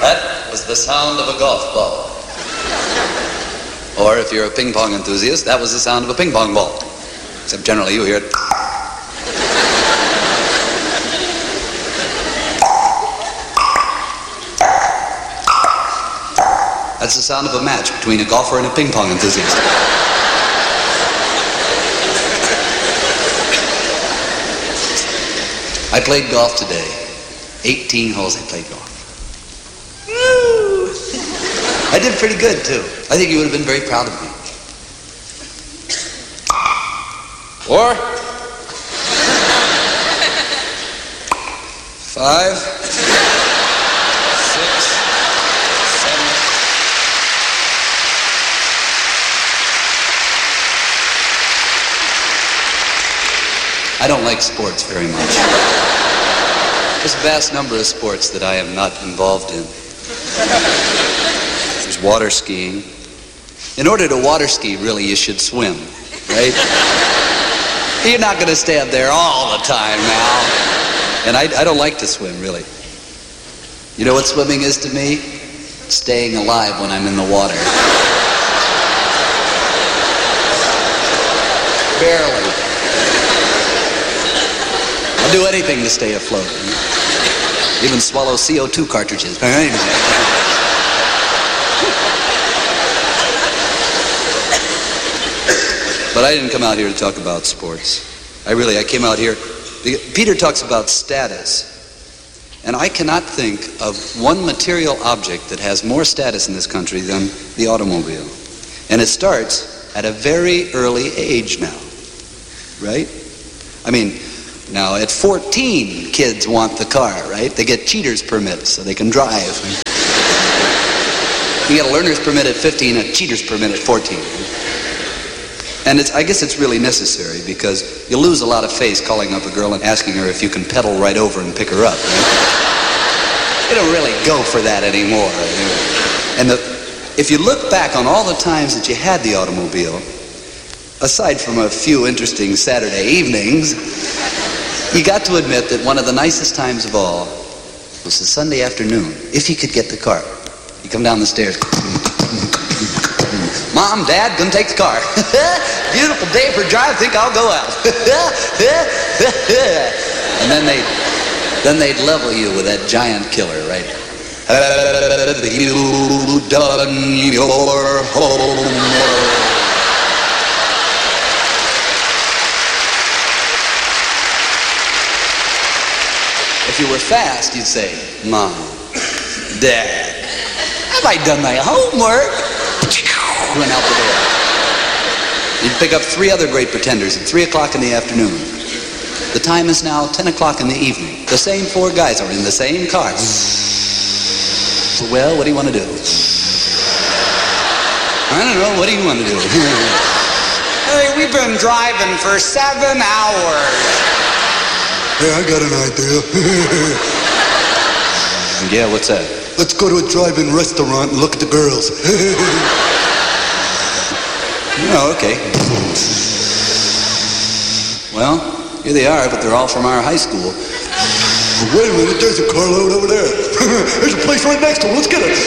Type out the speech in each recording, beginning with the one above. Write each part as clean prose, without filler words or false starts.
That was the sound of a golf ball. Or if you're a ping pong enthusiast, that was the sound of a ping pong ball. Except generally you hear it. That's the sound of a match between a golfer and a ping pong enthusiast. I played golf today. 18 holes I played golf. Woo! I did pretty good, too. I think you would have been very proud of me. 4, 5, 6, 7. I don't like sports very much. There's a vast number of sports that I am not involved in. There's water skiing. In order to water ski, really, you should swim, right? You're not going to stand there all the time now. And I don't like to swim, really. You know what swimming is to me? Staying alive when I'm in the water. Barely. I'll do anything to stay afloat. Even swallow CO2 cartridges. But I didn't come out here to talk about sports. I came out here. Peter talks about status. And I cannot think of one material object that has more status in this country than the automobile. And it starts at a very early age now. Right? I mean, now at 14, kids want the car, right? They get cheater's permits so they can drive. You get a learner's permit at 15, a cheater's permit at 14. And I guess it's really necessary because you lose a lot of face calling up a girl and asking her if you can pedal right over and pick her up. Right? You don't really go for that anymore. And if you look back on all the times that you had the automobile, aside from a few interesting Saturday evenings, you got to admit that one of the nicest times of all was the Sunday afternoon, if you could get the car. You come down the stairs. Mom, Dad, gonna take the car. Beautiful day for a drive, think I'll go out. And then they'd level you with that giant killer, right? You done your homework. If you were fast, you'd say, Mom, Dad, have I done my homework? Run out the door. You'd pick up 3 other great pretenders at 3 o'clock in the afternoon. The time is now 10 o'clock in the evening. The same 4 guys are in the same car. Well, what do you want to do? I don't know, what do you want to do? Hey, we've been driving for 7 hours. Hey, I got an idea. Yeah, what's that? Let's go to a drive-in restaurant and look at the girls. Oh, okay. Well, here they are, but they're all from our high school. Wait a minute, there's a carload over there. There's a place right next to them. Let's get it.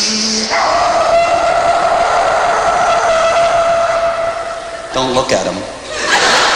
Don't look at them.